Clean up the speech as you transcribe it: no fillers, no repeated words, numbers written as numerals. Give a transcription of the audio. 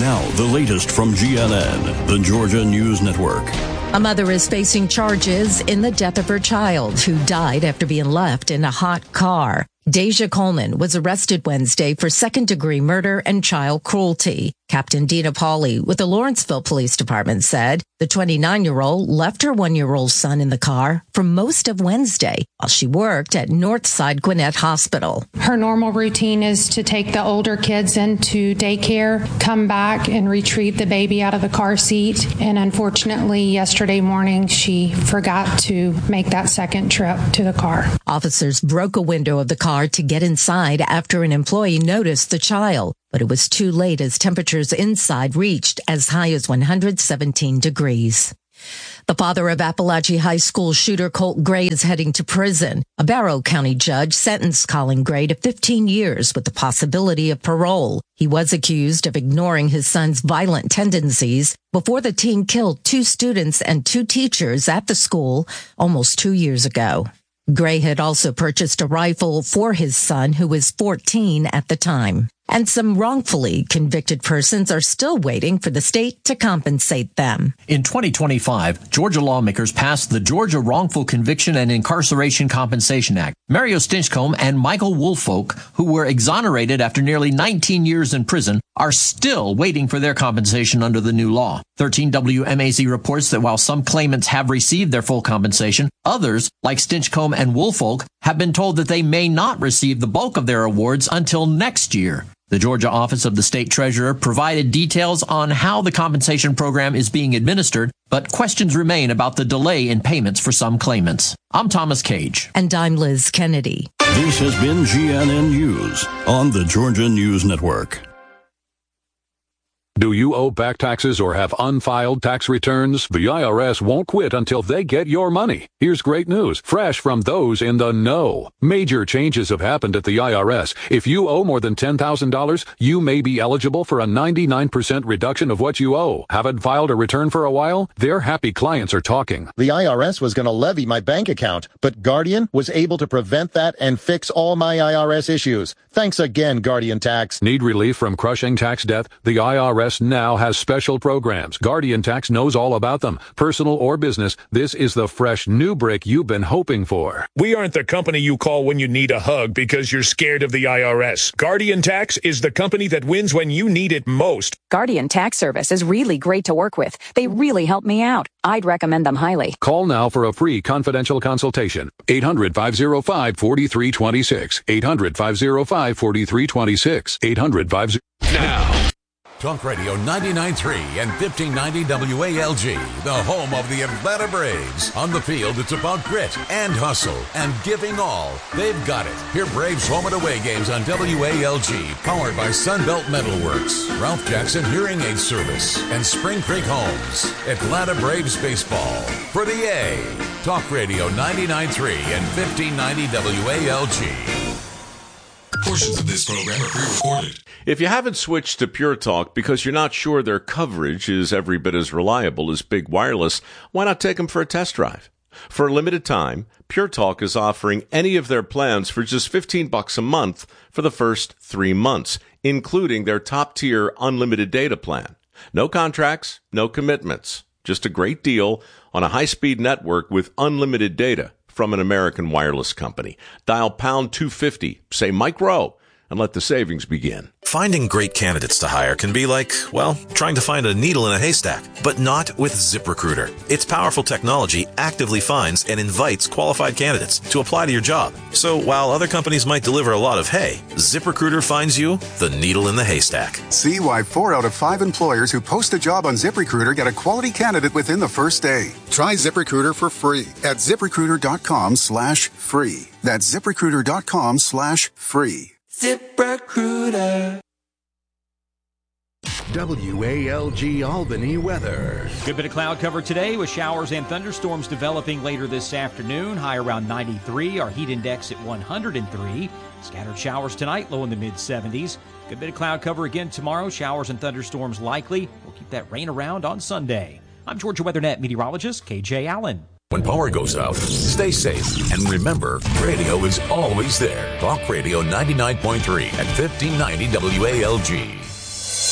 Now, the latest from GNN, the Georgia News Network. A mother is facing charges in the death of her child, who died after being left in a hot car. Deja Coleman was arrested Wednesday for second-degree murder and child cruelty. Captain Dina Pauley with the Lawrenceville Police Department said the 29-year-old left her 1-year-old son in the car for most of Wednesday while she worked at Northside Gwinnett Hospital. Her normal routine is to take the older kids into daycare, come back and retrieve the baby out of the car seat. And unfortunately, yesterday morning, she forgot to make that second trip to the car. Officers broke a window of the car to get inside after an employee noticed the child, but it was too late as temperatures inside reached as high as 117 degrees. The father of Appalachia High School shooter Colt Gray is heading to prison. A Barrow County judge sentenced Colin Gray to 15 years with the possibility of parole. He was accused of ignoring his son's violent tendencies before the teen killed 2 students and 2 teachers at the school almost 2 years ago. Gray had also purchased a rifle for his son, who was 14 at the time. And some wrongfully convicted persons are still waiting for the state to compensate them. In 2025, Georgia lawmakers passed the Georgia Wrongful Conviction and Incarceration Compensation Act. Mario Stinchcomb and Michael Woolfolk, who were exonerated after nearly 19 years in prison, are still waiting for their compensation under the new law. 13 WMAZ reports that while some claimants have received their full compensation, others, like Stinchcomb and Woolfolk, have been told that they may not receive the bulk of their awards until next year. The Georgia Office of the State Treasurer provided details on how the compensation program is being administered, but questions remain about the delay in payments for some claimants. I'm Thomas Cage. And I'm Liz Kennedy. This has been GNN News on the Georgia News Network. Do you owe back taxes or have unfiled tax returns? The IRS won't quit until they get your money. Here's great news, fresh from those in the know. Major changes have happened at the IRS. If you owe more than $10,000, you may be eligible for a 99% reduction of what you owe. Haven't filed a return for a while? Their happy clients are talking. The IRS was going to levy my bank account, but Guardian was able to prevent that and fix all my IRS issues. Thanks again, Guardian Tax. Need relief from crushing tax debt? The IRS now has special programs. Guardian Tax knows all about them. Personal or business, this is the fresh new break you've been hoping for. We aren't the company you call when you need a hug because you're scared of the IRS. Guardian Tax is the company that wins when you need it most. Guardian Tax Service is really great to work with. They really help me out. I'd recommend them highly. Call now for a free confidential consultation. 800-505-4326. 800-505-4326. 800-505... Now. Talk Radio 99.3 and 1590 WALG, the home of the Atlanta Braves. On the field, it's about grit and hustle and giving all. They've got it. Hear Braves home and away games on WALG, powered by Sunbelt Metalworks, Ralph Jackson Hearing Aid Service, and Spring Creek Homes. Atlanta Braves baseball for the A. Talk Radio 99.3 and 1590 WALG. Portions of this program are pre-recorded. If you haven't switched to Pure Talk because you're not sure their coverage is every bit as reliable as Big Wireless, why not take them for a test drive? For a limited time, Pure Talk is offering any of their plans for just $15 a month for the first 3 months, including their top-tier unlimited data plan. No contracts, no commitments, just a great deal on a high-speed network with unlimited data from an American wireless company. Dial pound 250, say Mike Rowe, and let the savings begin. Finding great candidates to hire can be like, well, trying to find a needle in a haystack, but not with ZipRecruiter. Its powerful technology actively finds and invites qualified candidates to apply to your job. So while other companies might deliver a lot of hay, ZipRecruiter finds you the needle in the haystack. See why 4 out of 5 employers who post a job on ZipRecruiter get a quality candidate within the first day. Try ZipRecruiter for free at ZipRecruiter.com/free. That's ZipRecruiter.com/free. ZipRecruiter. WALG Albany weather. Good bit of cloud cover today with showers and thunderstorms developing later this afternoon. High around 93. Our heat index at 103. Scattered showers tonight, low in the mid-70s. Good bit of cloud cover again tomorrow. Showers and thunderstorms likely. We'll keep that rain around on Sunday. I'm Georgia WeatherNet meteorologist KJ Allen. When power goes out, stay safe. And remember, radio is always there. Talk Radio 99.3 at 1590 WALG.